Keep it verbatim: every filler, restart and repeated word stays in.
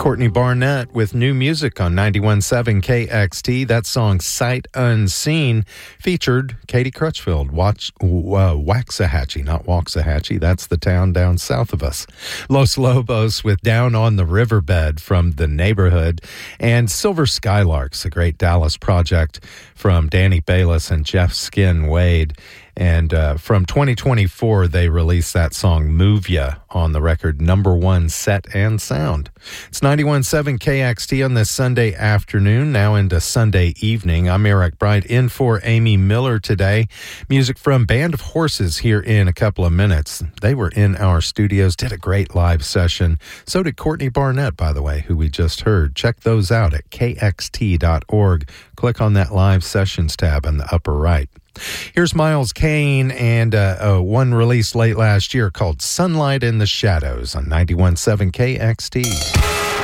Courtney Barnett with new music on ninety-one point seven K X T. That song, Sight Unseen, featured Katie Crutchfield, Watch, uh, Waxahachie, not Waxahachie. That's the town down south of us. Los Lobos with Down on the Riverbed from The Neighborhood. And Silver Skylarks, a great Dallas project from Danny Bayless and Jeff Skin Wade. And uh, from twenty twenty-four, they released that song, Move Ya, on the record Number One Set and Sound. It's ninety-one point seven K X T on this Sunday afternoon, now into Sunday evening. I'm Eric Bright, in for Amy Miller today. Music from Band of Horses here in a couple of minutes. They were in our studios, did a great live session. So did Courtney Barnett, by the way, who we just heard. Check those out at K X T dot org. Click on that live sessions tab in the upper right. Here's Miles Kane and uh, uh, one released late last year called Sunlight in the Shadows on ninety-one point seven K X T.